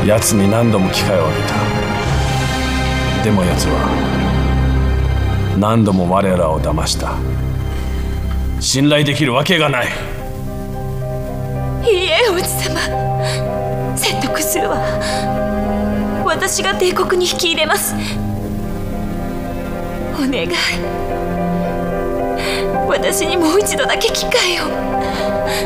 奴に何度も機会をあげた。でも奴は何度も我らを騙した。信頼できるわけがない。 いいえ、王子様、説得するわ。私が帝国に引き入れます。お願い、私にもう一度だけ機会を。